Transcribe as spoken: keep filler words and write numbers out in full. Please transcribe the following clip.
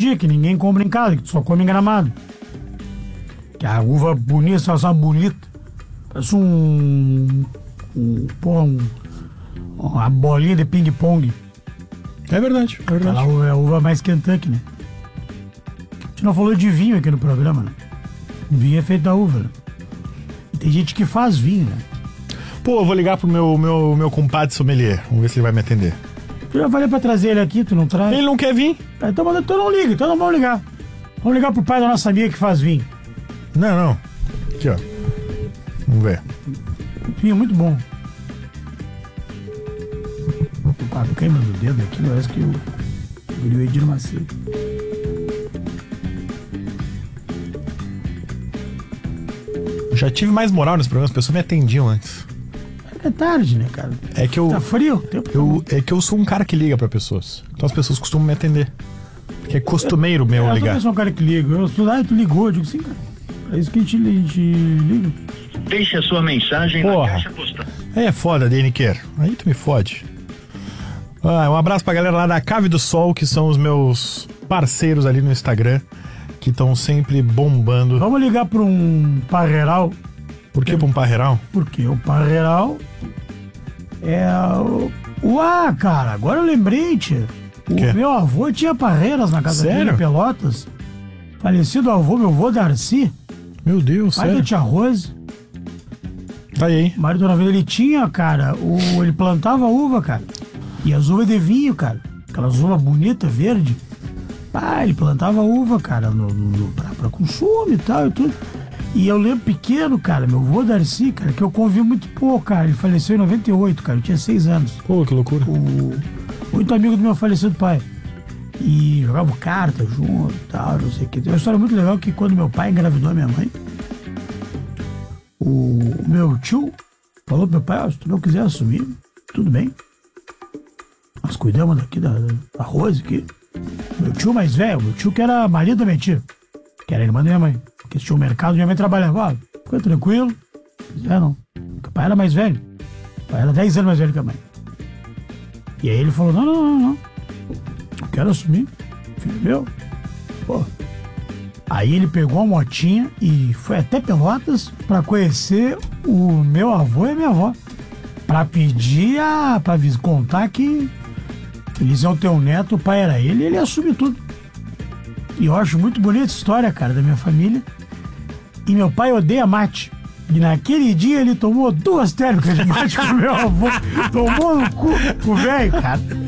dia, que ninguém compra em casa, que tu só come em Gramado. Que a uva bonita, só uma bonita. Parece um... um pô, um, uma bolinha de ping-pong. É verdade, é verdade. Aquela uva é a uva mais Kentucky, né? A gente não falou de vinho aqui no programa, né? O vinho é feito da uva, né? E tem gente que faz vinho, né? Pô, eu vou ligar pro meu, meu, meu compadre sommelier. Vamos ver se ele vai me atender. Eu já falei pra trazer ele aqui, tu não traz? Ele não quer vir? É, então, então não liga, então não vamos ligar. Vamos ligar pro pai da nossa amiga que faz vinho. Não, não. Aqui, ó. Vamos ver. Vinho muito bom. A câmera do dedo aqui parece que eu vi o Edir Macedo. Já tive mais moral nesse programa, as pessoas me atendiam antes. É tarde, né, cara? É que eu. Tá frio o tempo. Eu, é que eu sou um cara que liga pra pessoas. Então as pessoas costumam me atender. Que é costumeiro meu eu, ligar. Eu sou um cara que liga. Eu sou, ah, tu ligou, eu digo sim, cara. É isso que a gente, a gente liga. Deixe a sua mensagem Porra. na caixa postal. Aí é foda, Deniker. Aí tu me fode. Ah, um abraço pra galera lá da Cave do Sol, que são os meus parceiros ali no Instagram, que estão sempre bombando. Vamos ligar pra um parreiral. Por que pra um parreiral? Porque o parreiral é o... Uá, cara, agora eu lembrei, tia. O Quê? meu avô tinha parreiras na casa Sério? dele em Pelotas. Falecido avô, meu avô Darcy. Meu Deus, Pai da sério? tia Rose. Tá aí, hein? Mário Dona Vida, ele tinha, cara, o, ele plantava uva, cara. E as uvas de vinho, cara. Aquelas uvas bonitas, verde. Pá, ele plantava uva, cara, no, no, pra, pra consumo e tal e tudo. E eu lembro pequeno, cara, meu avô Darcy, cara, que eu convivi muito pouco, cara. Ele faleceu em noventa e oito, cara, eu tinha seis anos. Pô, que loucura. O, muito amigo do meu falecido pai. E jogava carta junto e tal, não sei o que. Tem uma história muito legal que quando meu pai engravidou a minha mãe, o, o meu tio falou pro meu pai, oh, se tu não quiser assumir, tudo bem. Nós cuidamos daqui da, da Rose aqui. Meu tio mais velho, meu tio que era marido da minha tia, que era irmã da minha mãe, que tinha um mercado, minha mãe trabalhava. Ah, fica tranquilo. É, não. Porque o pai era mais velho. O pai era dez anos mais velho que a mãe. E aí ele falou, não, não, não, não. Eu quero assumir. Filho meu. Pô. Aí ele pegou a motinha e foi até Pelotas pra conhecer o meu avô e a minha avó. Pra pedir a... pra contar que eles iam ter um neto, o pai era ele e ele ia assumir tudo. E eu acho muito bonita essa história, cara, da minha família. E meu pai odeia mate. E naquele dia ele tomou duas térmicas de mate com o meu avô. Tomou no cu o velho, cara.